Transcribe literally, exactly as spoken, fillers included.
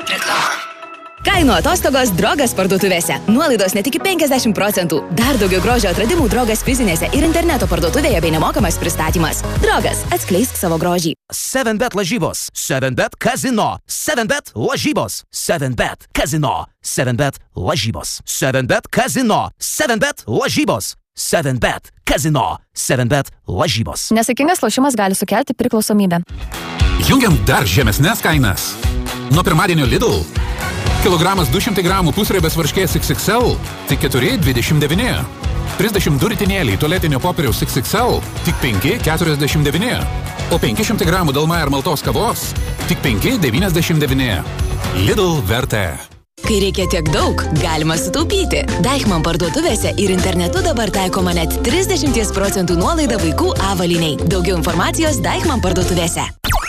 Reklama. Kainų atostogos Drogas parduotuvėse. Nuolaidos net iki penkiasdešimt procentų. Dar daugiau grožio atradimų Drogas fizinėse ir interneto parduotuvėje bei nemokamas pristatymas. Drogas, atskleisk savo grožį. seven bet lažybos, seven bet kazino, seven bet lažybos, seven bet kazino, seven bet lažybos, seven bet kazino, seven bet lažybos, seven bet kazino, seven bet lažybos. Nesaikingas lošimas gali sukelti priklausomybę. Jungiam dar žemesnės kainas. Nuo pirmadienio Lidl. Kilogramas du šimtai gramų pusriebės varškės iks iks el tik keturi dvidešimt devyni. trisdešimt du ritinėliai tualetinio popieriaus iks iks el tik penki keturiasdešimt devyni. O penki šimtai gramų Dalmair maltos kavos tik penki devyniasdešimt devyni. Lidl vertė. Kai reikia tiek daug, galima sutaupyti. Deichmann parduotuvėse ir internetu dabar taikoma net trisdešimt procentų nuolaida vaikų avalynei. Daugiau informacijos Deichmann parduotuvėse.